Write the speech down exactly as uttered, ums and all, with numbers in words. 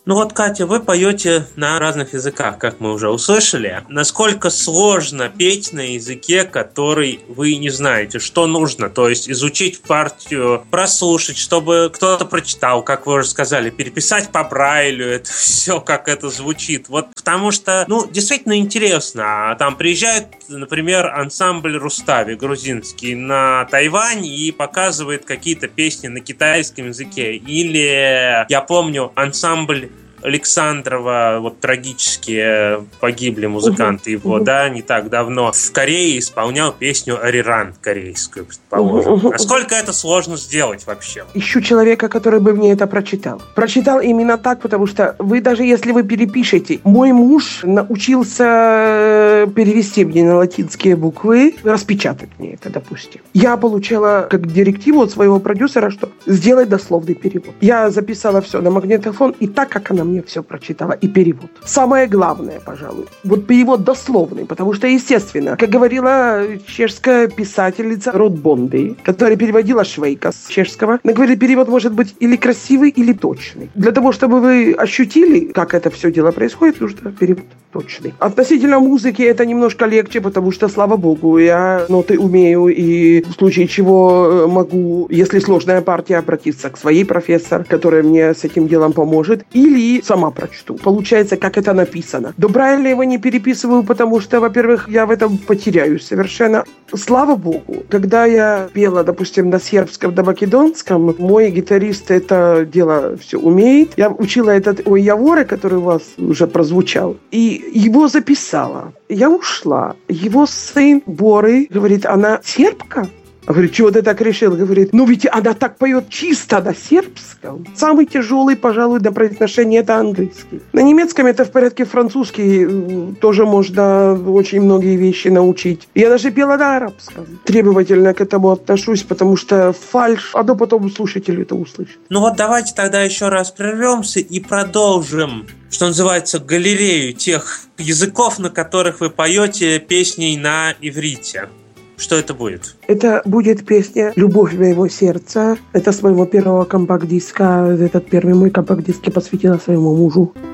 Ну вот, Катя, вы поете на разных языках, как мы уже услышали. Насколько сложно петь на языке, который вы не знаете? Что нужно? То есть изучить партию, прослушать, чтобы кто-то прочитал, как вы уже сказали, переписать по Брайлю, это все, как это звучит. Вот потому что, ну, действительно интересно. Там приезжает, например, ансамбль Рустави, грузинский, на Тайвань и показывает какие-то песни на китайском языке. Или, я помню, ансамбль Александрова, вот трагически погибли музыканты его, uh-huh. да, не так давно, в Корее исполнял песню «Ариран» корейскую, предположим. Uh-huh. Насколько это сложно сделать вообще? Ищу человека, который бы мне это прочитал. Прочитал именно так, потому что вы даже если вы перепишете, мой муж научился перевести мне на латинские буквы, распечатать мне это, допустим. Я получала как директиву от своего продюсера, что сделать дословный перевод. Я записала все на магнитофон, и так, как она мне все прочитала, и перевод. Самое главное, пожалуй, вот перевод дословный, потому что, естественно, как говорила чешская писательница Род Бонды, которая переводила Швейка с чешского, она говорит, перевод может быть или красивый, или точный. Для того, чтобы вы ощутили, как это все дело происходит, нужно перевод точный. Относительно музыки это немножко легче, потому что, слава богу, я ноты умею, и в случае чего могу, если сложная партия, обратиться к своей профессор, которая мне с этим делом поможет, или сама прочту. Получается, как это написано. До Брайля его не переписываю, потому что, во-первых, я в этом потеряюсь совершенно. Слава богу, когда я пела, допустим, на сербском, на македонском, мой гитарист это дело все умеет. Я учила этот «Ой, Яворе», который у вас уже прозвучал, и его записала. Я ушла. Его сын Боры говорит, она сербка? Я говорю, чего ты так решил? Говорит, ну ведь она так поет чисто на сербском. Самый тяжелый, пожалуй, до произношения это английский. На немецком это в порядке, французский тоже можно очень многие вещи научить. Я даже пела на арабском. Требовательно к этому отношусь, потому что фальшь, а то потом слушатель это услышит. Ну вот давайте тогда еще раз прервемся и продолжим, что называется, галерею тех языков, на которых вы поете песней на иврите. Что это будет? Это будет песня «Любовь моего сердца». Это с моего первого компакт-диска. Этот первый мой компакт-диск я посвятила своему мужу.